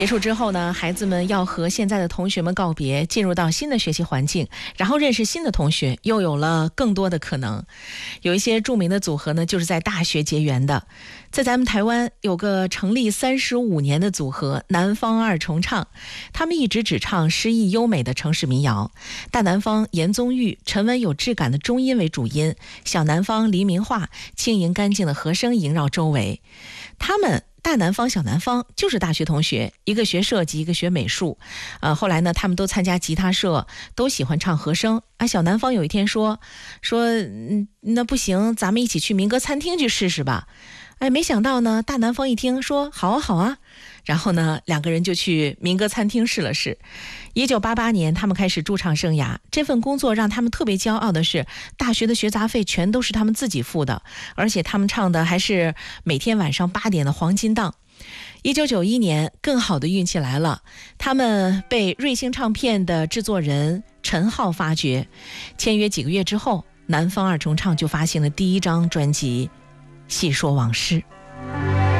结束之后呢，孩子们要和现在的同学们告别，进入到新的学习环境，然后认识新的同学，又有了更多的可能。有一些著名的组合呢，就是在大学结缘的。在咱们台湾有个成立35年的组合南方二重唱，他们一直只唱诗意优美的城市民谣，大南方严宗玉沉稳有质感的中音为主音，小南方黎明化轻盈干净的和声萦绕周围。他们大南方小南方就是大学同学，一个学设计，一个学美术。后来呢，他们都参加吉他社，都喜欢唱和声。小南方有一天说，那不行，咱们一起去民歌餐厅去试试吧。没想到呢，大南方一听说好啊好啊，然后呢，两个人就去民歌餐厅试了试。1988年，他们开始驻唱生涯。这份工作让他们特别骄傲的是，大学的学杂费全都是他们自己付的，而且他们唱的还是每天晚上8点的黄金档。1991年，更好的运气来了，他们被瑞星唱片的制作人陈浩发掘，签约几个月之后，南方二重唱就发行了第一张专辑《细说往事》。